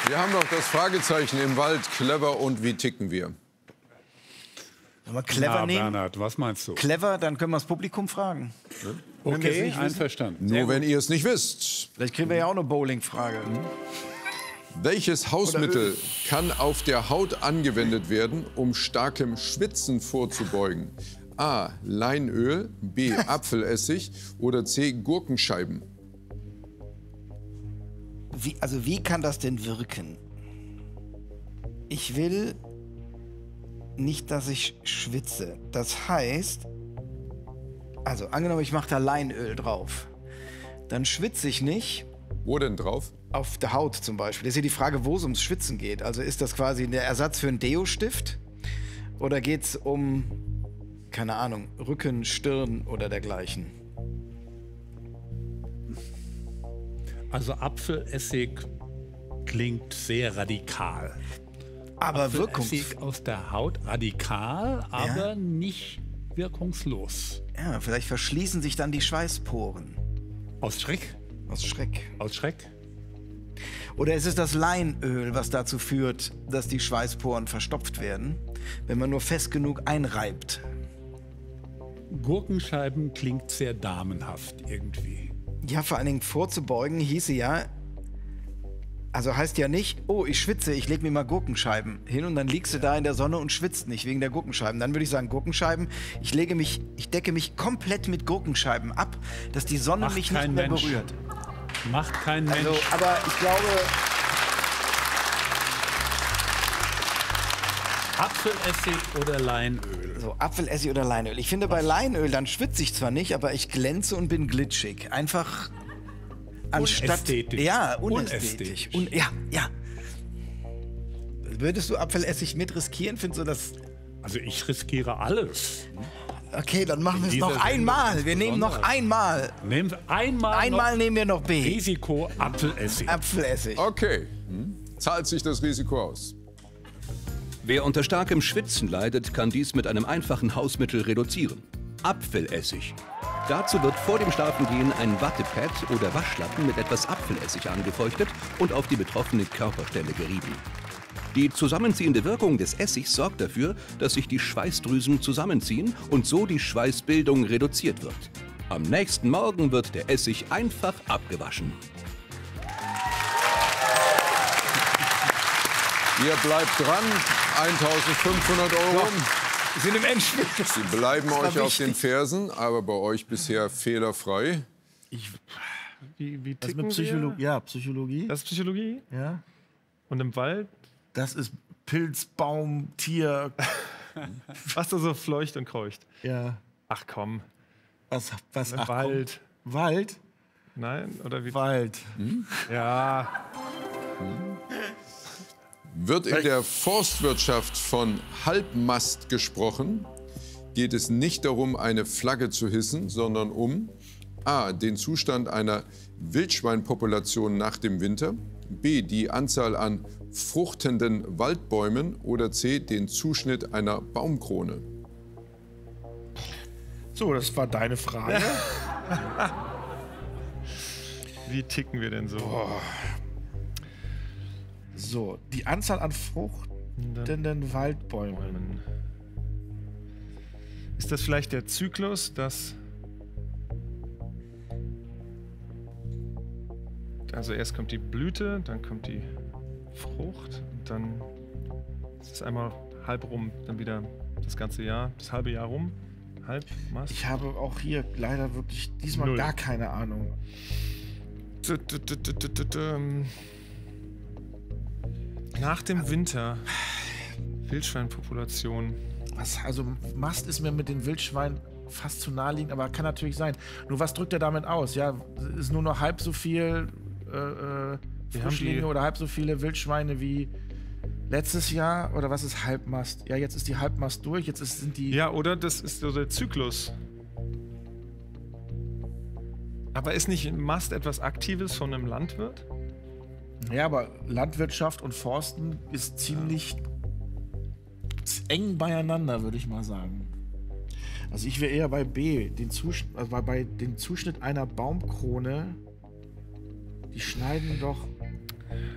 Wir haben noch das Fragezeichen im Wald. Clever und wie ticken wir? Sollen wir clever nehmen? Bernhard, was meinst du? Clever, dann können wir das Publikum fragen. Wenn wir es Okay, nicht wissen. einverstanden. Nur wenn ihr es nicht wisst. Vielleicht kriegen wir ja auch eine Bowling-Frage. Welches Hausmittel kann auf der Haut angewendet werden, um starkem Schwitzen vorzubeugen? A. Leinöl, B. Apfelessig oder C. Gurkenscheiben? Wie kann das denn wirken? Ich will nicht, dass ich schwitze. Das heißt, also angenommen, ich mache da Leinöl drauf. Dann schwitze ich nicht. Wo denn drauf? Auf der Haut zum Beispiel. Das ist ja die Frage, wo es ums Schwitzen geht. Also ist das quasi der Ersatz für einen Deo-Stift? Oder geht es um, keine Ahnung, Rücken, Stirn oder dergleichen? Also Apfelessig klingt sehr radikal. Aber Apfelessig aus der Haut radikal, aber nicht wirkungslos. Ja, vielleicht verschließen sich dann die Schweißporen. Aus Schreck? Aus Schreck. Aus Schreck? Oder ist es das Leinöl, was dazu führt, dass die Schweißporen verstopft werden, wenn man nur fest genug einreibt? Gurkenscheiben klingt sehr damenhaft irgendwie. Ja, vor allen Dingen vorzubeugen hieße ja, also heißt ja nicht, oh, ich schwitze, ich lege mir mal Gurkenscheiben hin und dann liegst du da in der Sonne und schwitzt nicht wegen der Gurkenscheiben. Dann würde ich sagen, Gurkenscheiben, ich decke mich komplett mit Gurkenscheiben ab, dass die Sonne Macht mich nicht kein mehr Mensch. berührt. Macht kein Mensch. Also, aber ich glaube, Apfelessig oder Leinöl? so Apfelessig oder Leinöl. Ich finde, bei Leinöl, dann schwitze ich zwar nicht, aber ich glänze und bin glitschig. Einfach anstatt... Unästhetisch. Ja, unästhetisch. Unästhetisch. Ja. Würdest du Apfelessig mit riskieren? Findest du das... Also ich riskiere alles. Okay, dann machen wir es dieser noch einmal. Wir nehmen noch einmal. Nehmt einmal Einmal nehmen wir noch B. Risiko Apfelessig. Apfelessig. Okay. Zahlt sich das Risiko aus? Wer unter starkem Schwitzen leidet, kann dies mit einem einfachen Hausmittel reduzieren. Apfelessig. Dazu wird vor dem Schlafengehen ein Wattepad oder Waschlappen mit etwas Apfelessig angefeuchtet und auf die betroffene Körperstelle gerieben. Die zusammenziehende Wirkung des Essigs sorgt dafür, dass sich die Schweißdrüsen zusammenziehen und so die Schweißbildung reduziert wird. Am nächsten Morgen wird der Essig einfach abgewaschen. Ihr bleibt dran. 1.500 €. Wir sind im Endspiel. Sie bleiben euch auf wichtig. den Fersen, aber bei euch bisher fehlerfrei. Wie Das ticken mit Psychologie. wir? Ja, Psychologie. Das ist Psychologie. Ja. Und im Wald, Das ist Pilz, Baum, Tier. was da so fleucht und kreucht. Ja. Ach komm, Was? im Ach, komm. Wald. Wald? Nein? Oder wie? Wald. Ja. Wird in der Forstwirtschaft von Halbmast gesprochen, geht es nicht darum, eine Flagge zu hissen, sondern um a. den Zustand einer Wildschweinpopulation nach dem Winter, b. die Anzahl an fruchtenden Waldbäumen oder c. den Zuschnitt einer Baumkrone. So, das war deine Frage. Wie ticken wir denn so? So, die Anzahl an fruchtenden Waldbäumen. Ist das vielleicht der Zyklus, dass... Also erst kommt die Blüte, dann kommt die Frucht und dann ist es einmal halb rum, dann wieder das ganze Jahr, das halbe Jahr rum. Halb, Mast. Ich habe auch hier leider wirklich diesmal Null. gar keine Ahnung. Nach dem Winter, Wildschweinpopulation. Also Mast ist mir mit den Wildschweinen fast zu naheliegend, aber kann natürlich sein. Nur was drückt er damit aus? Ja, ist nur noch halb so viel Frischlinge oder halb so viele Wildschweine wie letztes Jahr? Oder was ist Halbmast? Ja, jetzt ist die Halbmast durch, sind die... Ja, oder das ist so der Zyklus. Aber ist nicht ein Mast etwas Aktives von einem Landwirt? Ja, aber Landwirtschaft und Forsten ist ziemlich eng beieinander, würde ich mal sagen. Also ich wäre eher bei B, bei dem Zuschnitt einer Baumkrone. Die schneiden doch